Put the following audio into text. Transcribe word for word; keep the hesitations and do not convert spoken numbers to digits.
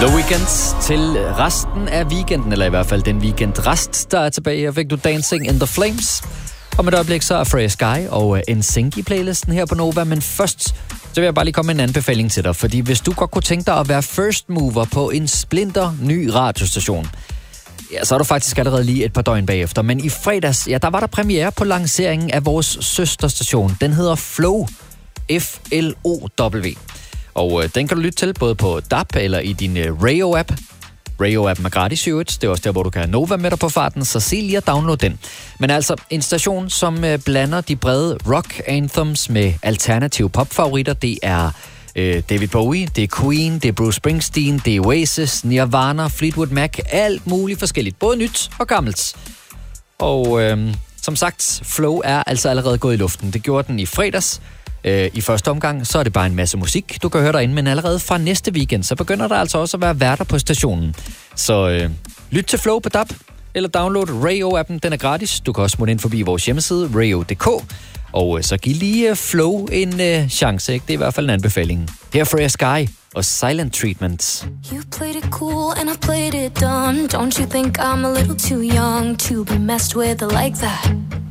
The Weeknd til resten af weekenden, eller i hvert fald den weekend-rest, der er tilbage. Her fik du Dancing in the Flames. Og med et øjeblik så er Freya Sky og N Sync i playlisten her på Nova. Men først, så vil jeg bare lige komme med en anbefaling til dig. Fordi hvis du godt kunne tænke dig at være first mover på en splinter ny radiostation, ja, så er du faktisk allerede lige et par døgn bagefter. Men i fredags, ja, der var der premiere på lanceringen af vores søsterstation. Den hedder Flow. F L O W. Og øh, den kan du lytte til både på D A B eller i din øh, Rayo-app. Rayo-appen er gratis, det er også der, hvor du kan have Nova med dig på farten, så se lige at downloade den. Men altså, en station, som øh, blander de brede rock-anthems med alternative pop-favoritter. Det er øh, David Bowie, det er Queen, det er Bruce Springsteen, det er Oasis, Nirvana, Fleetwood Mac, alt muligt forskelligt. Både nyt og gammelt. Og øh, som sagt, Flow er altså allerede gået i luften. Det gjorde den i fredags. I første omgang, så er det bare en masse musik, du kan høre derinde, men allerede fra næste weekend, så begynder der altså også at være værter på stationen. Så øh, lyt til Flow på D A B, eller download Rayo-appen, den er gratis. Du kan også smutte ind forbi vores hjemmeside, rayo punktum d k, og øh, så giv lige uh, Flow en øh, chance, ikke? Det er i hvert fald en anbefaling. Her er Freya Sky og Silent Treatment. You played it cool and I played it dumb. Don't you think I'm a little too young to be messed with like that?